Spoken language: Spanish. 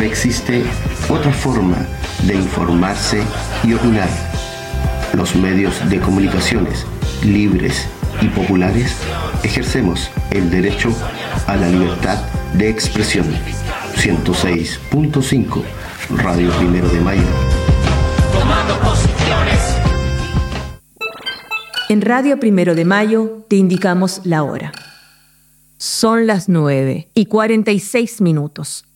no existe otra forma de informarse y opinar. Los medios de comunicaciones libres y populares ejercemos el derecho a la libertad de expresión. 106.5 Radio Primero de Mayo. Tomando posiciones. En Radio Primero de Mayo te indicamos la hora. Son las 9:46.